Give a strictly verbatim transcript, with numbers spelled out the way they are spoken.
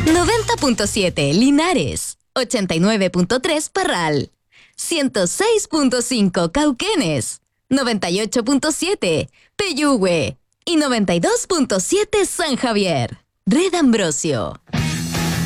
noventa punto siete Linares, ochenta y nueve punto tres Parral, ciento seis punto cinco Cauquenes, noventa y ocho punto siete Peyúgue y noventa y dos punto siete San Javier. Red Ambrosio.